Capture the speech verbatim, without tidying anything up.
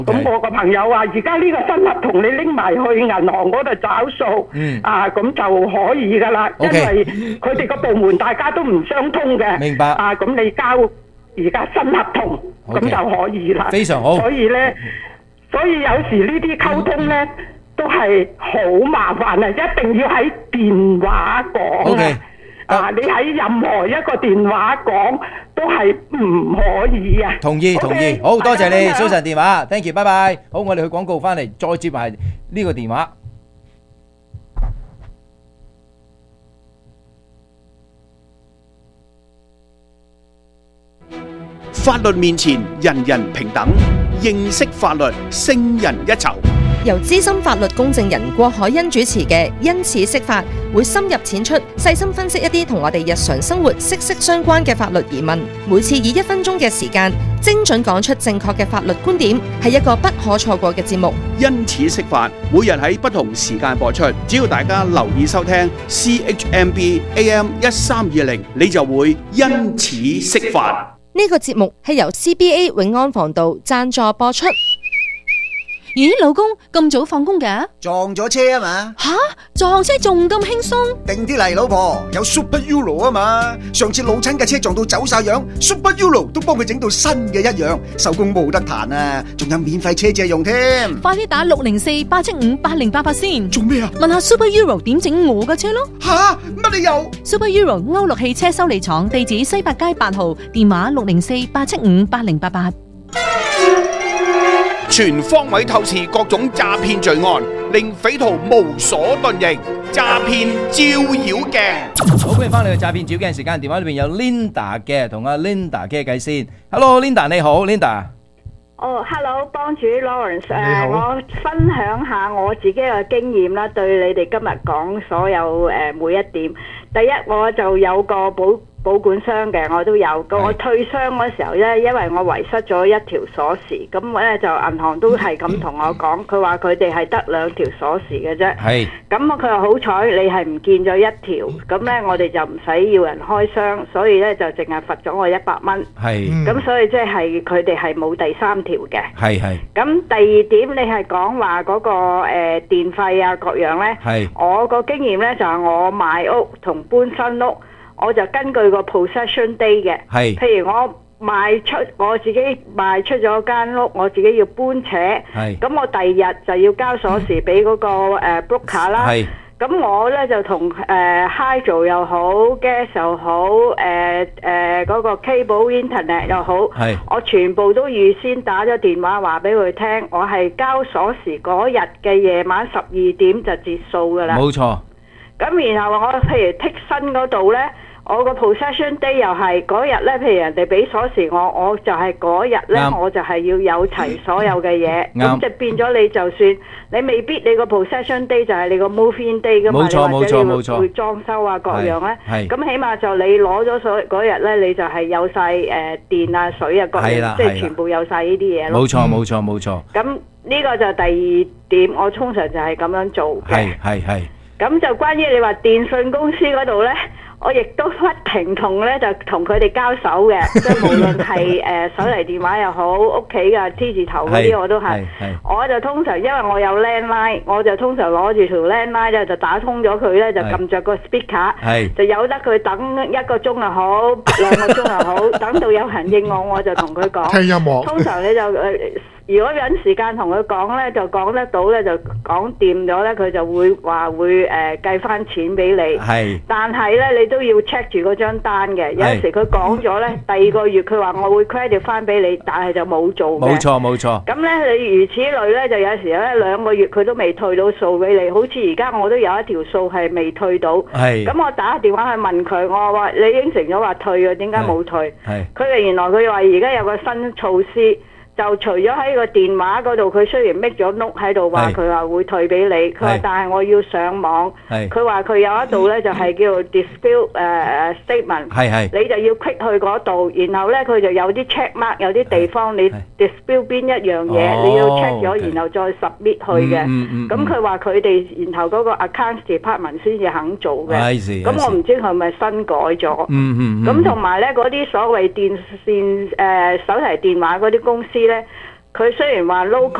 咁我個朋友話：而家呢個新合同你拎埋去銀行嗰度找數，啊咁就可以㗎啦。因為佢哋個部門大家都唔相通嘅。 明白。 啊，咁你交而家新合同，咁就可以啦。 非常好。 所以咧，所以有時呢啲溝通咧都係好麻煩啊！一定要喺電話講啊。啊！你喺任何一個電話講都係唔可以啊！ 同意同意，好多謝你早晨電話 ，thank you，拜拜。好，我哋去廣告翻嚟，再接埋呢個電話。 法律面前，人人平等，認識法律，勝人一籌。 由資深法律公證人郭海欣主持嘅《因此釋法》，會深入淺出，細心分析一啲同我哋日常生活息息相關嘅法律疑問。每次以一分鐘嘅時間，精準講出正確嘅法律觀點，係一個不可錯過嘅節目。 因此釋法，每日喺不同時間播出，只要大家留意收聽 C H M B A M 一三二零，你就會因此釋法。 呢個節目係由 C B A 永安防道贊助播出。 咦，老公咁早放工嘅？ 撞咗車啊嘛！ 吓，撞車仲咁輕鬆？ 定啲嚟，老婆，有 Super Euro 啊嘛！上次老親嘅車撞到走晒樣 ，Super Euro 都幫佢整到新嘅一樣，手工冇得彈啊！仲有免費車借用添。 快啲打六零四八七五八零八八先。 做咩啊？ 問下 Super Euro 點整我嘅車咯。 吓，乜你又 ？Super Euro 歐陸汽車修理廠，地址西八街八號，電話六零四八七五八零八八。 全方位透視各種詐騙罪案，令匪徒無所遁形。詐騙照妖鏡。 好，歡迎翻嚟嘅詐騙照鏡時間，電話裏邊有 Linda 嘅，同阿 Linda 傾下偈先。Hello，Linda 你好 ，Linda。 哦 ，Hello， 幫主 Lawrence， 誒，我分享下我自己嘅經驗啦，對你哋今日講所有誒每一點。第一，我就有個保保管箱嘅，我都有。我退箱嗰時候咧，因為我遺失咗一條鎖匙，咁咧就銀行都係咁同我講，佢話佢哋係得兩條鎖匙嘅啫。係。咁佢話好彩你係唔見咗一條，咁咧我哋就唔使要人開箱，所以咧就淨係罰咗我一百蚊。係。咁所以即係佢哋係冇第三條嘅。係係。咁第二點你係講話嗰個誒電費啊各樣咧。係。我個經驗咧就係我買屋同搬新屋。我就根據個 possession day 嘅，譬如我賣出我自己賣出咗間屋，我自己要搬扯，咁我第二日就要交鎖匙俾嗰個誒 broker 啦。咁我咧就同誒 Hydro 又好 gas 又好，誒誒嗰個 cable internet 又好，我全部都預先打咗電話話俾佢聽，我係交鎖匙嗰日嘅夜晚十二點就截數噶啦。冇錯。咁然後我譬如剔身嗰度咧。我個 possession day 又係嗰日咧，譬如人哋俾鎖匙我，我就係嗰日咧，我就係要有齊所有嘅嘢，咁就變咗你就算你未必你個 possession day 就係你個 move-in day 噶嘛，你或者你會會裝修啊各樣咧，咁起碼就你攞咗所嗰日咧，你就係有晒誒電啊水啊各樣，即係全部有晒呢啲嘢咯。冇錯冇錯冇錯。咁呢個就第二點，我通常就係咁樣做嘅。係係係。咁就關於你話電信公司嗰度咧。我亦都不停同咧，就同佢哋交手嘅，即係無論係誒手提電話又好，屋企嘅 T 字頭嗰啲我都係。我就通常因為我有 landline， 我就通常攞住條 landline 咧就打通咗佢咧，就撳着個 speaker， 就由得佢等一個鐘又好，兩個鐘又好，等到有人應我，我就同佢講。聽音樂。通常你就誒。呃如果揾時間同佢講咧，就講得到咧，就講掂咗咧，佢就會話會誒計翻錢俾你。係。但係咧，你都要 check 住嗰張單嘅。有時佢講咗咧，第二個月佢話我會 credit 翻俾你，但係就冇做嘅。冇錯冇錯。咁咧，你如此類咧，就有時咧兩個月佢都未退到數俾你。好似而家我都有一條數係未退到。係。咁我打電話去問佢，我話你應承咗話退嘅，點解冇退？係。佢哋原來佢話而家有個新措施。就除咗喺個電話嗰度，佢雖然 make 咗 note 喺度話佢話會退俾你，佢話但係我要上網，佢話佢有一度咧就係叫做 dispute 誒誒 statement，你就要 click 去嗰度，然後咧佢就有啲 check mark， 有啲地方你 dispute 邊一樣嘢，你要 check 咗，然後再 submit 去嘅。咁佢話佢哋然後嗰個 accounts department 先至肯做嘅。咁我唔知佢咪新改咗。咁同埋咧嗰啲所謂電線誒手提電話嗰啲公司咧， 佢雖然話 low